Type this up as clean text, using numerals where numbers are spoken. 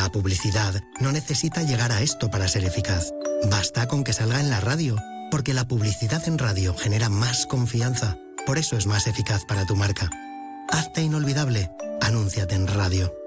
La publicidad no necesita llegar a esto para ser eficaz. Basta con que salga en la radio, porque la publicidad en radio genera más confianza. Por eso es más eficaz para tu marca. Hazte inolvidable. Anúnciate en radio.